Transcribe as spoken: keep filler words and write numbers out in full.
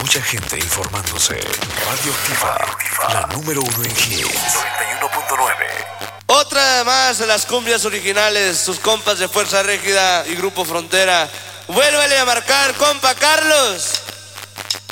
mucha gente informándose. Radioactiva, la número uno en hits. noventa y uno punto nueve. Otra más de las cumbias originales, sus compas de Fuerza Régida y Grupo Frontera. Vuélvele a marcar, compa Carlos.